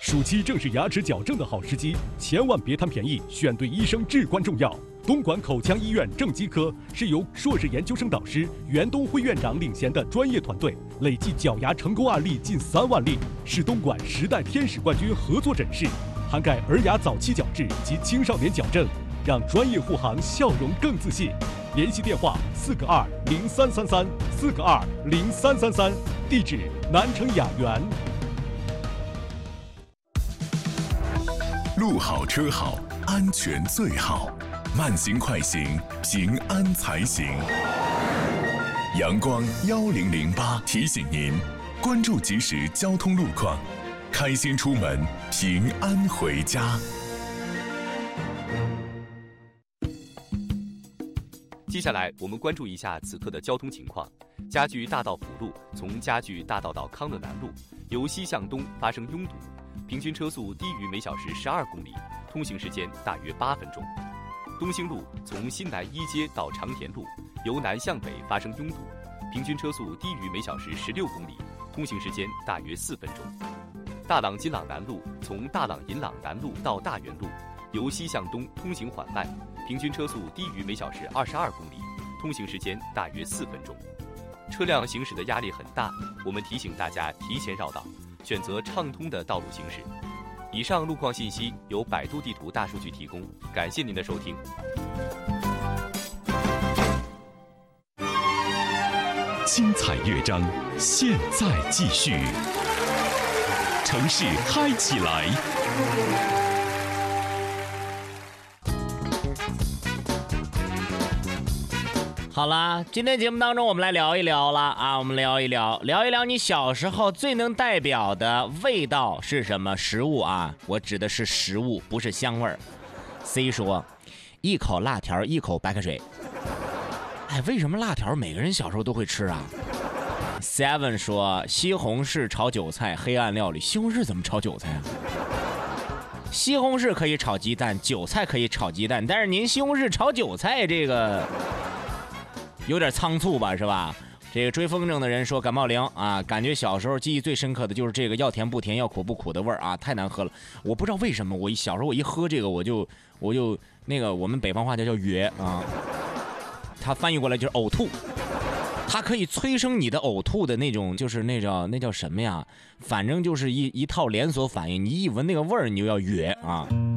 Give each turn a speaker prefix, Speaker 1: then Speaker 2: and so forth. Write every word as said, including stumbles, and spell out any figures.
Speaker 1: 暑期正是牙齿矫正的好时机，千万别贪便宜，选对医生至关重要。东莞口腔医院正畸科是由硕士研究生导师袁东辉院长领衔的专业团队，累计矫牙成功案例近三万例，是东莞十代天使冠军合作诊室，涵盖儿牙早期矫治及青少年矫正，让专业护航笑容更自信。联系电话：四个二零三三三，四个二零三三三，地址：南城雅园。
Speaker 2: 路好车好，安全最好。慢行快行，平安才行。阳光幺零零八提醒您，关注即时交通路况，开心出门，平安回家。
Speaker 3: 接下来我们关注一下此刻的交通情况。嘉聚大道辅路从嘉聚大道到康乐南路，由西向东发生拥堵，平均车速低于每小时十二公里，通行时间大约八分钟。东兴路从新南一街到长田路，由南向北发生拥堵，平均车速低于每小时十六公里，通行时间大约四分钟。大朗金朗南路从大朗银朗南路到大源路，由西向东通行缓慢，平均车速低于每小时二十二公里，通行时间大约四分钟。车辆行驶的压力很大，我们提醒大家提前绕道，选择畅通的道路行驶。以上路况信息由百度地图大数据提供，感谢您的收听。
Speaker 2: 精彩乐章，现在继续。城市嗨起来！
Speaker 4: 好啦，今天节目当中我们来聊一聊了啊，我们聊一聊，聊一聊你小时候最能代表的味道是什么食物啊？我指的是食物，不是香味儿。C 说，一口辣条，一口白开水。哎，为什么辣条每个人小时候都会吃啊 ？Seven 说，西红柿炒韭菜，黑暗料理。西红柿怎么炒韭菜啊？西红柿可以炒鸡蛋，韭菜可以炒鸡蛋，但是您西红柿炒韭菜这个。有点仓促吧，是吧？这个追风筝的人说感冒灵啊，感觉小时候记忆最深刻的就是这个要甜不甜要苦不苦的味儿啊，太难喝了。我不知道为什么，我小时候我一喝这个我就我就那个我们北方话叫叫哕啊，它翻译过来就是呕吐，它可以催生你的呕吐的那种，就是那叫那叫什么呀？反正就是一一套连锁反应，你一闻那个味儿你就要哕啊。